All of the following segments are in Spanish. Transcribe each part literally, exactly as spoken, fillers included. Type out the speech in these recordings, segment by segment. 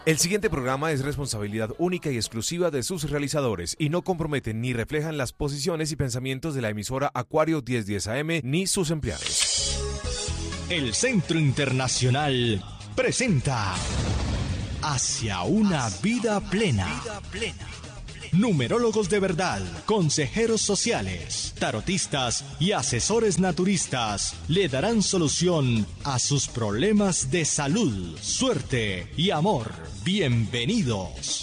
El siguiente programa es responsabilidad única y exclusiva de sus realizadores y no comprometen ni reflejan las posiciones y pensamientos de la emisora Acuario mil diez A M ni sus empleados. El Centro Internacional presenta Hacia una vida plena. Numerólogos de verdad, consejeros sociales, tarotistas y asesores naturistas le darán solución a sus problemas de salud, suerte y amor. Bienvenidos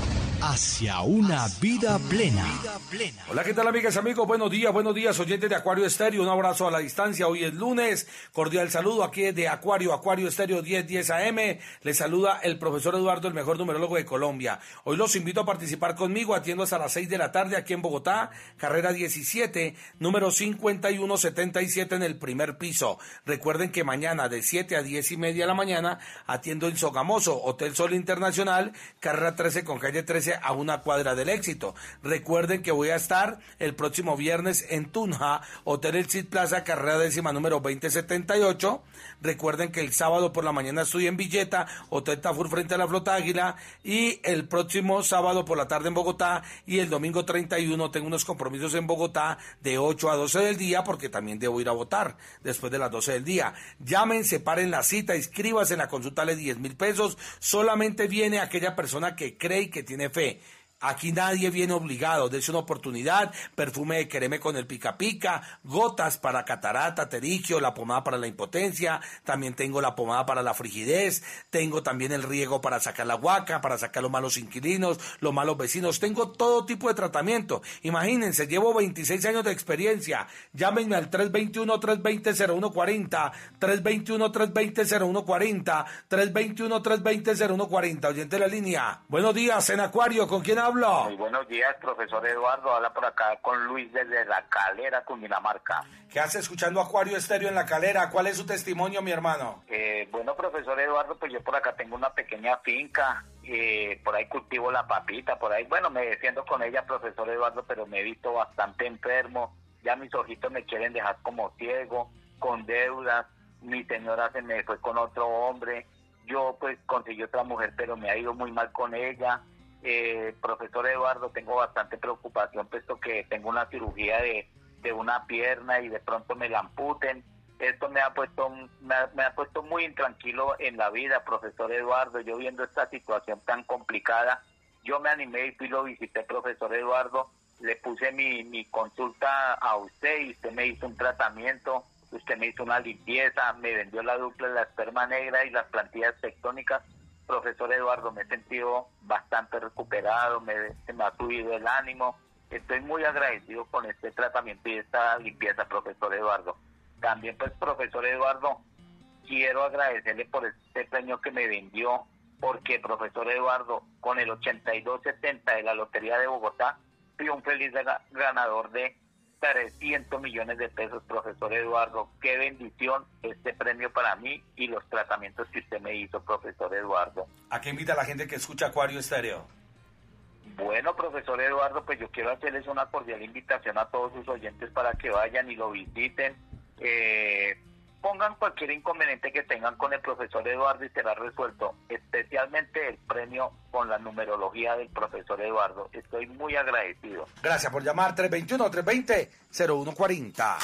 hacia una vida plena. Hola, ¿qué tal, amigas y amigos? Buenos días, buenos días, oyentes de Acuario Estéreo. Un abrazo a la distancia. Hoy es lunes. Cordial saludo aquí de Acuario, Acuario Estéreo mil diez A M. Les saluda el profesor Eduardo, el mejor numerólogo de Colombia. Hoy los invito a participar conmigo. Atiendo hasta las seis de la tarde aquí en Bogotá, carrera diecisiete, número cincuenta y uno setenta y siete en el primer piso. Recuerden que mañana de siete a diez y media de la mañana atiendo en Sogamoso, Hotel Sol Internacional, carrera trece con calle trece a una cuadra del Éxito. Recuerden que voy a estar el próximo viernes en Tunja, Hotel El Cid Plaza, carrera décima número veinte setenta y ocho. Recuerden que el sábado por la mañana estoy en Villeta, Hotel Tafur frente a la Flota Águila, y el próximo sábado por la tarde en Bogotá, y el domingo treinta y uno tengo unos compromisos en Bogotá de ocho a doce del día, porque también debo ir a votar después de las doce del día. Llamen, separen la cita, inscríbase en la consulta de diez mil pesos. Solamente viene aquella persona que cree y que tiene fe. Aquí nadie viene obligado, dése una oportunidad. Perfume de creme con el pica pica, gotas para catarata, terigio, la pomada para la impotencia, también tengo la pomada para la frigidez, tengo también el riego para sacar la guaca, para sacar los malos inquilinos, los malos vecinos, tengo todo tipo de tratamiento. Imagínense, llevo veintiséis años de experiencia. Llámenme al tres dos uno, tres dos cero, cero uno cuatro cero, tres dos uno, tres dos cero, cero uno cuatro cero, tres dos uno, tres dos cero, cero uno cuatro cero. Oyente de la línea. Buenos días, en Acuario, ¿con quién hablo? Muy buenos días, profesor Eduardo. Habla por acá con Luis desde La Calera, Cundinamarca. ¿Qué hace escuchando Acuario Estéreo en La Calera? ¿Cuál es su testimonio, mi hermano? Eh, bueno, profesor Eduardo, pues yo por acá tengo una pequeña finca, eh, por ahí cultivo la papita, por ahí, bueno, me defiendo con ella, profesor Eduardo, pero me he visto bastante enfermo. Ya mis ojitos me quieren dejar como ciego, con deudas. Mi señora se me fue con otro hombre. Yo pues conseguí otra mujer, pero me ha ido muy mal con ella. Eh, profesor Eduardo, tengo bastante preocupación puesto que tengo una cirugía de, de una pierna y de pronto me la amputen. Esto me ha puesto me ha, me ha puesto muy intranquilo en la vida, profesor Eduardo. Yo viendo esta situación tan complicada, yo me animé y fui lo visité, profesor Eduardo. Le puse mi, mi consulta a usted y usted me hizo un tratamiento, usted me hizo una limpieza, me vendió la dupla de la esperma negra y las plantillas tectónicas. Profesor Eduardo, me he sentido bastante recuperado, me, se me ha subido el ánimo. Estoy muy agradecido con este tratamiento y esta limpieza, profesor Eduardo. También, pues, profesor Eduardo, quiero agradecerle por este premio que me vendió, porque, profesor Eduardo, con el ochenta y dos setenta de la Lotería de Bogotá, fui un feliz ganador de trescientos millones de pesos, profesor Eduardo. Qué bendición este premio para mí y los tratamientos que usted me hizo, profesor Eduardo. ¿A qué invita a la gente que escucha Acuario Estéreo? Bueno, profesor Eduardo, pues yo quiero hacerles una cordial invitación a todos sus oyentes para que vayan y lo visiten. Eh, pongan cualquier inconveniente que tengan con el profesor Eduardo y será resuelto, especialmente el premio con la numerología del profesor Eduardo. Estoy muy agradecido. Gracias por llamar. Tres dos uno, tres dos cero, cero uno cuatro cero.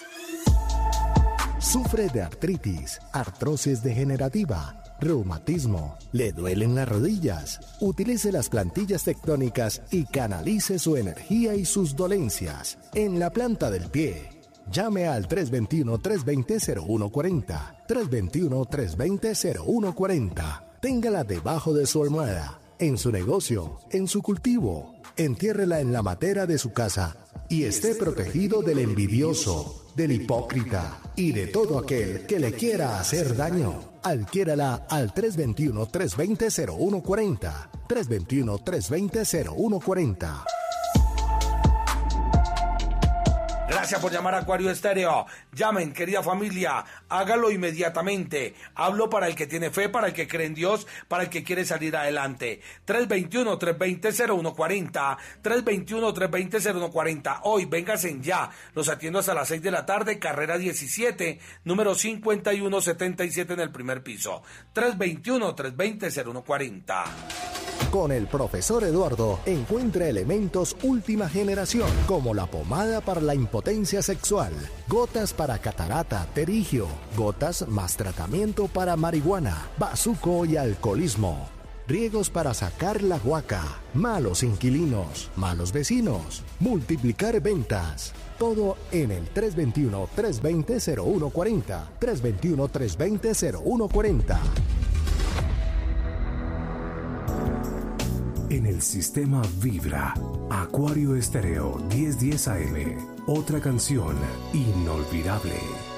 Sufre de artritis, artrosis degenerativa, reumatismo, le duelen las rodillas. Utilice las plantillas tectónicas y canalice su energía y sus dolencias en la planta del pie. Llame al tres dos uno, tres dos cero, cero uno cuatro cero, tres dos uno, tres dos cero, cero uno cuatro cero. Téngala debajo de su almohada, en su negocio, en su cultivo. Entiérrela en la matera de su casa y esté protegido del envidioso, del hipócrita y de todo aquel que le quiera hacer daño. Adquiérala al tres dos uno, tres dos cero, cero uno cuatro cero, tres dos uno, tres dos cero, cero uno cuatro cero. Gracias Gracias por llamar a Acuario Estéreo. Llamen, querida familia, hágalo inmediatamente. Hablo para el que tiene fe, para el que cree en Dios, para el que quiere salir adelante. tres dos uno, tres dos cero, cero uno cuatro cero, tres dos uno, tres dos cero, cero uno cuatro cero. Hoy, vénganse ya. Los atiendo hasta las seis de la tarde, carrera diecisiete, número cincuenta y uno setenta y siete en el primer piso. tres dos uno, tres dos cero, cero uno cuatro cero. Con el profesor Eduardo encuentra elementos última generación, como la pomada para la impotencia sexual, gotas para catarata, terigio, gotas más tratamiento para marihuana, bazuco y alcoholismo, riegos para sacar la guaca, malos inquilinos, malos vecinos, multiplicar ventas. Todo en el tres dos uno, tres dos cero, cero uno cuatro cero, tres dos uno, tres dos cero, cero uno cuatro cero. En el sistema vibra Acuario Estéreo diez diez A M. Otra canción inolvidable.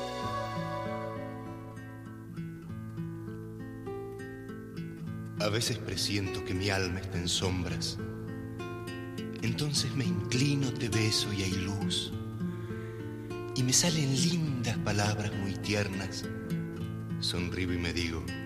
A veces presiento que mi alma está en sombras. Entonces me inclino, te beso y hay luz. Y me salen lindas palabras muy tiernas. Sonrío y me digo: